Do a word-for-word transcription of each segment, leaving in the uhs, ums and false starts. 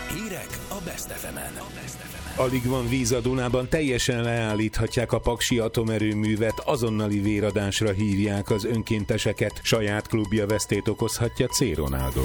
Hírek a Best ef emen. Alig van víz a Dunában, teljesen leállíthatják a paksi atomerőművet, azonnali véradásra hívják az önkénteseket, saját klubja vesztét okozhatja C. Ronaldo.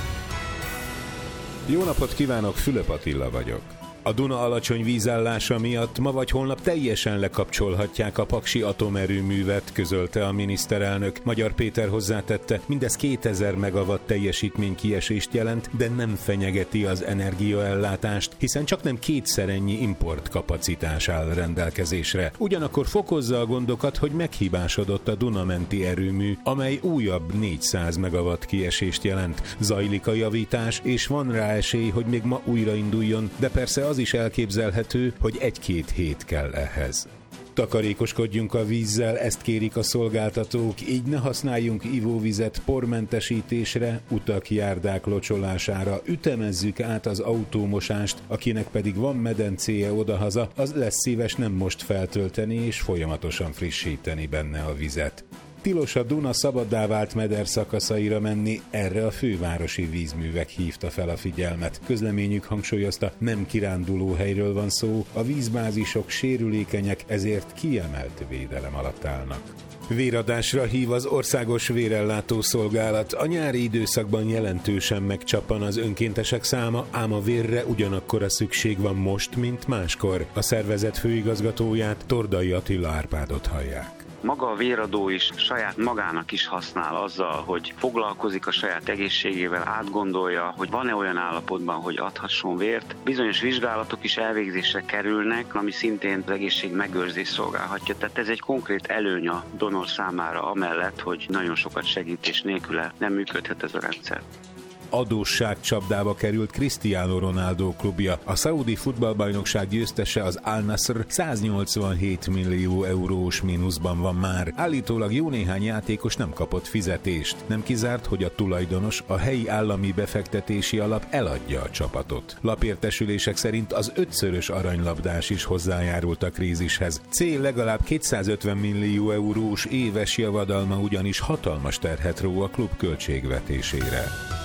Jó napot kívánok, Fülöp Attila vagyok. A Duna alacsony vízállása miatt ma vagy holnap teljesen lekapcsolhatják a paksi atomerőművet, közölte a miniszterelnök. Magyar Péter hozzátette, mindez kétezer megawatt teljesítmény kiesést jelent, de nem fenyegeti az energiaellátást, hiszen csak nem kétszer ennyi importkapacitás áll rendelkezésre. Ugyanakkor fokozza a gondokat, hogy meghibásodott a Dunamenti erőmű, amely újabb négyszáz megawatt kiesést jelent. Zajlik a javítás, és van rá esély, hogy még ma újrainduljon, de persze az is elképzelhető, hogy egy-két hét kell ehhez. Takarékoskodjunk a vízzel, ezt kérik a szolgáltatók, így ne használjunk ivóvizet pormentesítésre, utak, járdák locsolására, ütemezzük át az autómosást, akinek pedig van medencéje odahaza, az lesz szíves nem most feltölteni és folyamatosan frissíteni benne a vizet. Tilos a Duna szabaddá vált meder szakaszaira menni, erre a fővárosi vízművek hívta fel a figyelmet. Közleményük hangsúlyozta, nem kiránduló helyről van szó, a vízbázisok sérülékenyek, ezért kiemelt védelem alatt állnak. Véradásra hív az Országos Vérellátó Szolgálat. A nyári időszakban jelentősen megcsappan az önkéntesek száma, ám a vérre ugyanakkor a szükség van most, mint máskor. A szervezet főigazgatóját, Tordai Attila Árpádot hallják. Maga a véradó is saját magának is használ azzal, hogy foglalkozik a saját egészségével, átgondolja, hogy van-e olyan állapotban, hogy adhasson vért. Bizonyos vizsgálatok is elvégzésre kerülnek, ami szintén az egészség megőrzést szolgálhatja. Tehát ez egy konkrét előny a donor számára, amellett, hogy nagyon sokat segít és nélküle nem működhet ez a rendszer. Adósságcsapdába került Cristiano Ronaldo klubja. A szaudi futballbajnokság győztese, az Al Nassr száznyolcvanhét millió eurós mínuszban van már. Állítólag jó néhány játékos nem kapott fizetést. Nem kizárt, hogy a tulajdonos, a helyi állami befektetési alap eladja a csapatot. Lapértesülések szerint az ötszörös aranylabdás is hozzájárult a krízishez. C legalább kétszázötven millió eurós éves javadalma ugyanis hatalmas terhet ró a klub költségvetésére.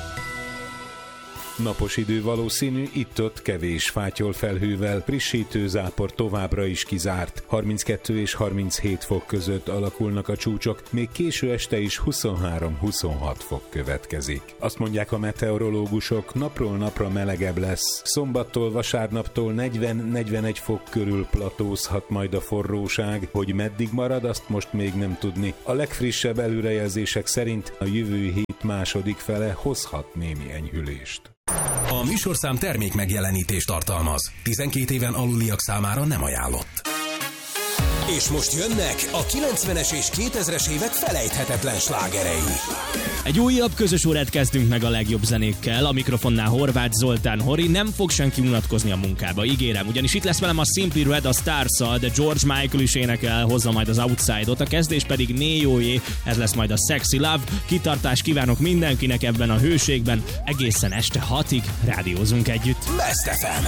Napos idő valószínű, itt-ott kevés fátyol felhővel, frissítő zápor továbbra is kizárt. harminckettő és harminchét fok között alakulnak a csúcsok, még késő este is huszonhárom-huszonhat fok következik. Azt mondják a meteorológusok, napról napra melegebb lesz. Szombattól, vasárnaptól negyven-negyvenegy fok körül platózhat majd a forróság. Hogy meddig marad, azt most még nem tudni. A legfrissebb előrejelzések szerint a jövő hét második fele hozhat némi enyhülést. A műsorszám termék megjelenítést tartalmaz. tizenkét éven aluliak számára nem ajánlott. És most jönnek a kilencvenes és kétezres évek felejthetetlen slágerei. Egy újabb közös órát kezdünk meg a legjobb zenékkel. A mikrofonnál Horváth Zoltán Hori, nem fog senki unatkozni a munkába, ígérem. Ugyanis itt lesz velem a Simply Red, a Stars-szal, de George Michael is énekel, hozza majd az Outside-ot, a kezdés pedig Néjóé, ez lesz majd a Sexy Love. Kitartást kívánok mindenkinek ebben a hőségben, egészen este hatig rádiózunk együtt. Best ef em.